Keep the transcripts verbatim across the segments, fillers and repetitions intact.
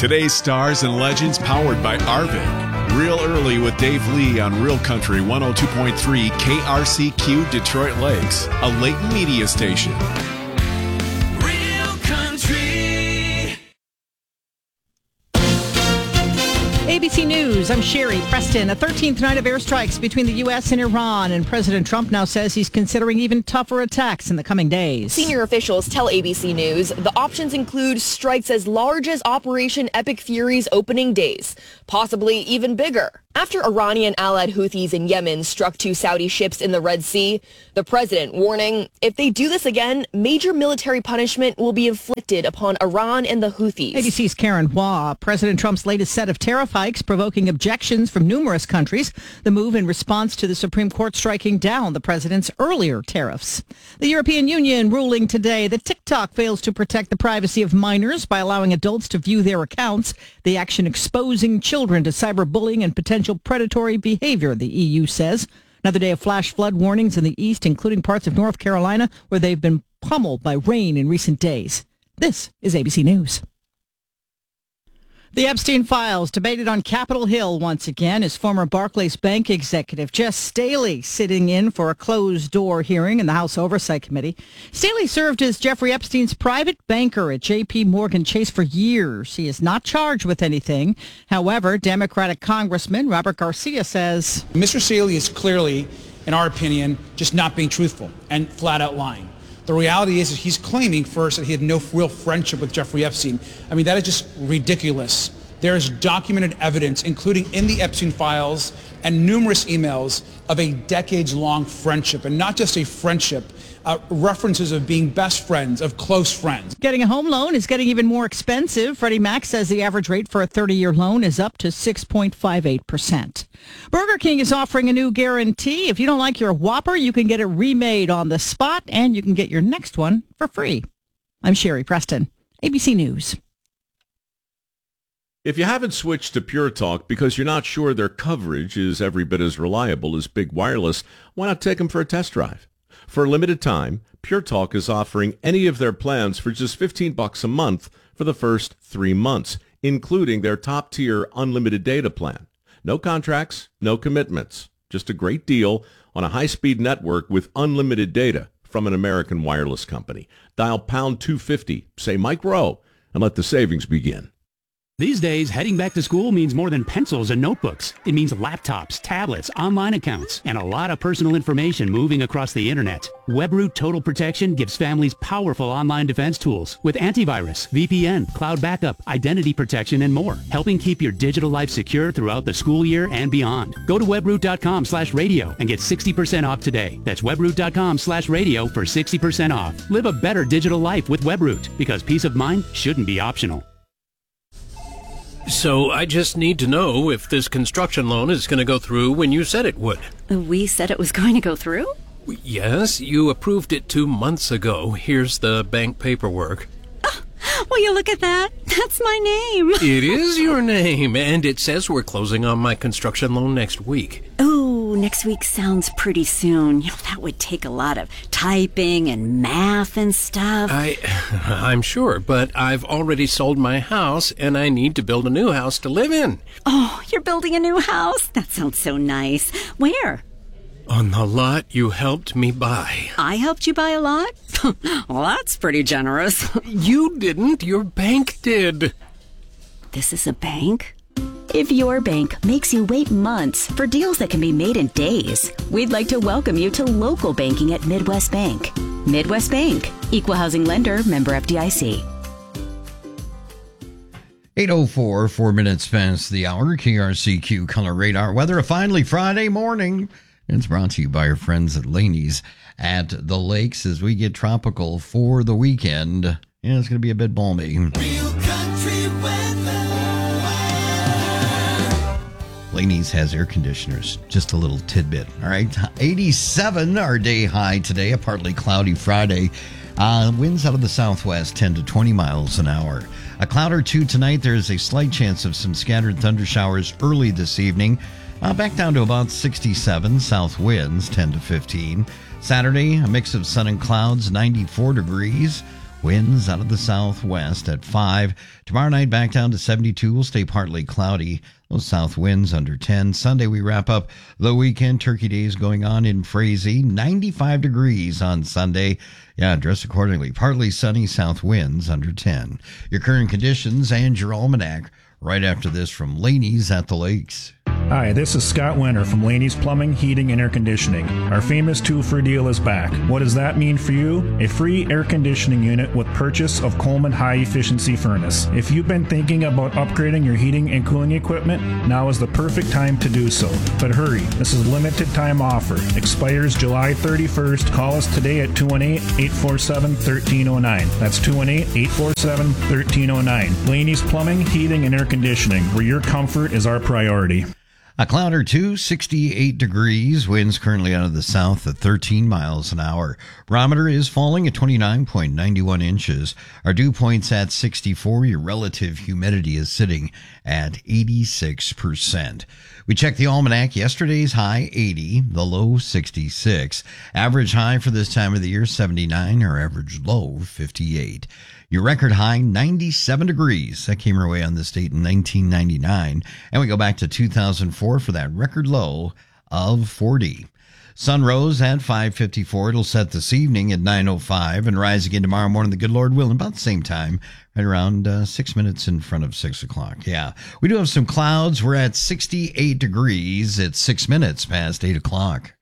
Today's stars and legends powered by Arvin. Real Early with Dave Lee on Real Country one oh two point three K R C Q Detroit Lakes, a Layton media station. Real Country. A B C News, I'm Sherry Preston. A thirteenth night of airstrikes between the U S and Iran, and President Trump now says he's considering even tougher attacks in the coming days. Senior officials tell A B C News the options include strikes as large as Operation Epic Fury's opening days, possibly even bigger. After Iranian allied Houthis in Yemen struck two Saudi ships in the Red Sea, the president warning if they do this again, major military punishment will be inflicted upon Iran and the Houthis. A B C's Karen Hua. President Trump's latest set of tariff hikes provoking objections from numerous countries. The move in response to the Supreme Court striking down the president's earlier tariffs. The European Union ruling today that TikTok fails to protect the privacy of minors by allowing adults to view their accounts. The action exposing children to cyberbullying and potential predatory behavior, the E U says. Another day of flash flood warnings in the east, including parts of North Carolina, where they've been pummeled by rain in recent days. This is A B C News. The Epstein files debated on Capitol Hill once again as former Barclays Bank executive Jess Staley sitting in for a closed-door hearing in the House Oversight Committee. Staley served as Jeffrey Epstein's private banker at J P Morgan Chase for years. He is not charged with anything. However, Democratic Congressman Robert Garcia says Mister Staley is clearly, in our opinion, just not being truthful and flat-out lying. The reality is that he's claiming first that he had no real friendship with Jeffrey Epstein. I mean, that is just ridiculous. There is documented evidence, including in the Epstein files and numerous emails, of a decades-long friendship, and not just a friendship, uh, references of being best friends, of close friends. Getting a home loan is getting even more expensive. Freddie Mac says the average rate for a thirty-year loan is up to six point five eight percent. Burger King is offering a new guarantee. If you don't like your Whopper, you can get it remade on the spot, and you can get your next one for free. I'm Sherry Preston, A B C News. If you haven't switched to Pure Talk because you're not sure their coverage is every bit as reliable as Big Wireless, why not take them for a test drive? For a limited time, Pure Talk is offering any of their plans for just fifteen bucks a month for the first three months, including their top-tier unlimited data plan. No contracts, no commitments, just a great deal on a high-speed network with unlimited data from an American wireless company. Dial pound two fifty, say Mike Rowe, and let the savings begin. These days, heading back to school means more than pencils and notebooks. It means laptops, tablets, online accounts, and a lot of personal information moving across the internet. WebRoot Total Protection gives families powerful online defense tools with antivirus, V P N, cloud backup, identity protection, and more, helping keep your digital life secure throughout the school year and beyond. Go to webroot.com slash radio and get sixty percent off today. That's webroot.com slash radio for sixty percent off. Live a better digital life with WebRoot, because peace of mind shouldn't be optional. So I just need to know if this construction loan is going to go through when you said it would. We said it was going to go through? Yes, you approved it two months ago. Here's the bank paperwork. Oh, will you look at that? That's my name. It is your name, and it says we're closing on my construction loan next week. Ooh, next week sounds pretty soon. You know, that would take a lot of typing and math and stuff. I, I'm sure, but I've already sold my house, and I need to build a new house to live in. Oh, you're building a new house? That sounds so nice. Where? On the lot you helped me buy. I helped you buy a lot? Well, that's pretty generous. You didn't. Your bank did. This is a bank? If your bank makes you wait months for deals that can be made in days, we'd like to welcome you to local banking at Midwest Bank. Midwest Bank, Equal Housing Lender, member F D I C. eight oh four, four minutes past the hour, K R C Q Color Radar. Weather, a finally Friday morning. It's brought to you by our friends at Laney's at the lakes as we get tropical for the weekend. Yeah, it's going to be a bit balmy. Real country weather. Laney's has air conditioners. Just a little tidbit. All right. eighty-seven, our day high today, a partly cloudy Friday. Uh, winds out of the southwest, ten to twenty miles an hour. A cloud or two tonight. There's a slight chance of some scattered thunder showers early this evening. Uh, back down to about sixty-seven. South winds, ten to fifteen. Saturday, a mix of sun and clouds, ninety-four degrees. Winds out of the southwest at five. Tomorrow night back down to seventy-two. We'll stay partly cloudy. Those south winds under ten. Sunday we wrap up the weekend. Turkey Days going on in Frazee. ninety-five degrees on Sunday. Yeah, dress accordingly. Partly sunny, south winds under ten. Your current conditions and your almanac right after this from Laney's at the Lakes. Hi, this is Scott Winter from Laney's Plumbing, Heating, and Air Conditioning. Our famous two-for deal is back. What does that mean for you? A free air conditioning unit with purchase of Coleman high-efficiency furnace. If you've been thinking about upgrading your heating and cooling equipment, now is the perfect time to do so. But hurry, this is a limited-time offer. Expires July thirty-first. Call us today at two one eight, eight four seven, one three zero nine. That's two one eight, eight four seven, one three zero nine. Laney's Plumbing, Heating, and Air Conditioning, where your comfort is our priority. A cloud or two, sixty-eight degrees. Winds currently out of the south at thirteen miles an hour. Barometer is falling at twenty-nine point nine one inches. Our dew point's at sixty-four. Your relative humidity is sitting at eighty-six percent. We checked the almanac. Yesterday's high, eighty. The low, sixty-six. Average high for this time of the year, seventy-nine. Our average low, fifty-eight. Your record high, ninety-seven degrees. That came our way on this date in nineteen ninety-nine. And we go back to two thousand four for that record low of forty. Sun rose at five fifty-four. It'll set this evening at nine oh five and rise again tomorrow morning, the good Lord willing, about the same time, right around uh, six minutes in front of six o'clock. Yeah, we do have some clouds. We're at sixty-eight degrees. It's six minutes past eight o'clock.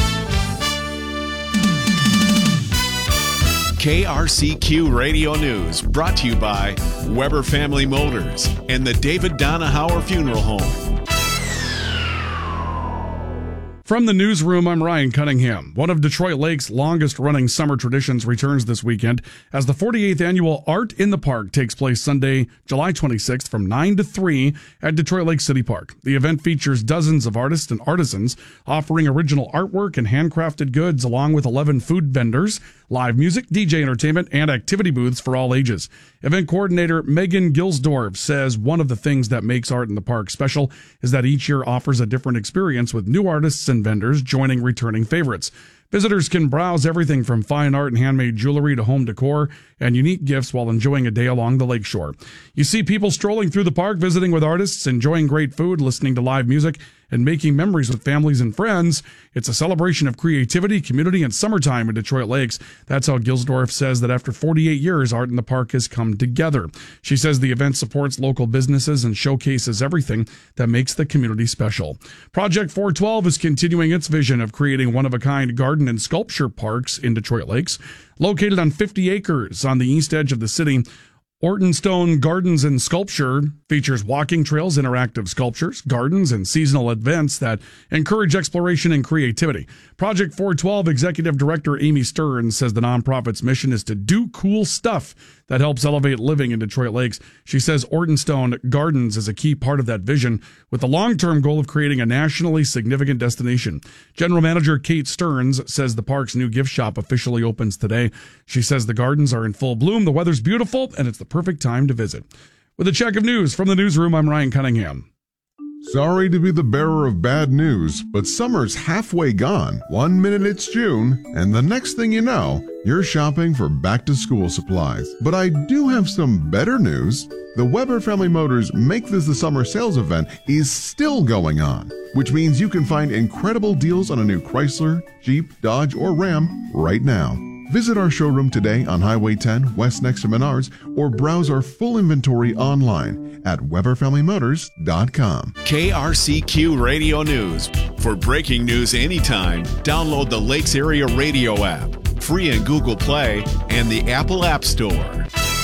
K R C Q Radio News, brought to you by Weber Family Motors and the David Donahauer Funeral Home. From the newsroom, I'm Ryan Cunningham. One of Detroit Lake's longest-running summer traditions returns this weekend as the forty-eighth annual Art in the Park takes place Sunday, July twenty-sixth from nine to three at Detroit Lake City Park. The event features dozens of artists and artisans offering original artwork and handcrafted goods along with eleven food vendors, live music, D J entertainment, and activity booths for all ages. Event coordinator Megan Gilsdorf says one of the things that makes Art in the Park special is that each year offers a different experience with new artists and vendors joining returning favorites. Visitors can browse everything from fine art and handmade jewelry to home decor and unique gifts while enjoying a day along the lakeshore. You see people strolling through the park, visiting with artists, enjoying great food, listening to live music, and making memories with families and friends. It's a celebration of creativity, community, and summertime in Detroit Lakes. That's how Gilsdorf says that after forty-eight years, Art in the Park has come together. She says the event supports local businesses and showcases everything that makes the community special. Project four twelve is continuing its vision of creating one-of-a-kind garden and sculpture parks in Detroit Lakes. Located on fifty acres on the east edge of the city, Ortonstone Gardens and Sculpture features walking trails, interactive sculptures, gardens, and seasonal events that encourage exploration and creativity. Project four twelve Executive Director Amy Stearns says the nonprofit's mission is to do cool stuff that helps elevate living in Detroit Lakes. She says Ortonstone Gardens is a key part of that vision, with the long-term goal of creating a nationally significant destination. General Manager Kate Stearns says the park's new gift shop officially opens today. She says the gardens are in full bloom, the weather's beautiful, and it's the perfect time to visit. With a check of news from the newsroom, I'm Ryan Cunningham. Sorry to be the bearer of bad news, but summer's halfway gone. One minute it's June, and the next thing you know, you're shopping for back-to-school supplies. But I do have some better news. The Weber Family Motors Make This the Summer sales event is still going on, which means you can find incredible deals on a new Chrysler, Jeep, Dodge, or Ram right now. Visit our showroom today on Highway ten, west next to Menards, or browse our full inventory online at Weber Family Motors dot com. K R C Q Radio News. For breaking news anytime, download the Lakes Area Radio app, free in Google Play and the Apple App Store.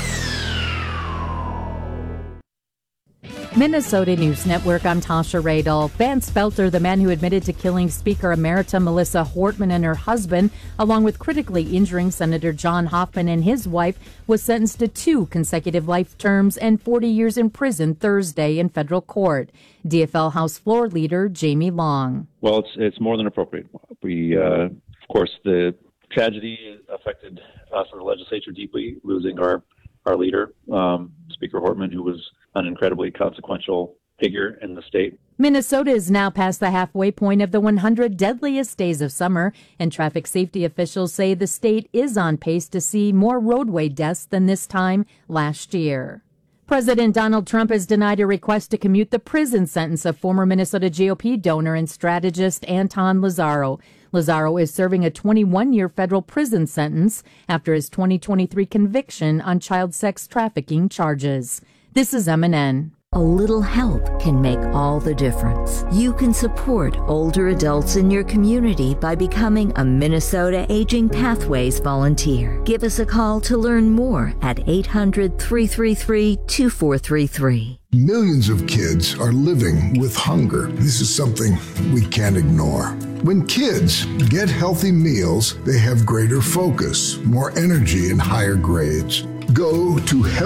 Minnesota News Network, I'm Tasha Radel. Vance Belter, the man who admitted to killing Speaker Emerita Melissa Hortman and her husband, along with critically injuring Senator John Hoffman and his wife, was sentenced to two consecutive life terms and forty years in prison Thursday in federal court. D F L House Floor Leader Jamie Long. Well, it's it's more than appropriate. We, uh, of course, the tragedy affected us in the legislature deeply, losing our, our leader, um, Speaker Hortman, who was an incredibly consequential figure in the state. Minnesota is now past the halfway point of the one hundred deadliest days of summer, and traffic safety officials say the state is on pace to see more roadway deaths than this time last year. President Donald Trump has denied a request to commute the prison sentence of former Minnesota G O P donor and strategist Anton Lazzaro. Lazzaro is serving a twenty-one-year federal prison sentence after his twenty twenty-three conviction on child sex trafficking charges. This is M N N. A little help can make all the difference. You can support older adults in your community by becoming a Minnesota Aging Pathways volunteer. Give us a call to learn more at eight hundred, three three three, two four three three. Millions of kids are living with hunger. This is something we can't ignore. When kids get healthy meals, they have greater focus, more energy, and higher grades. Go to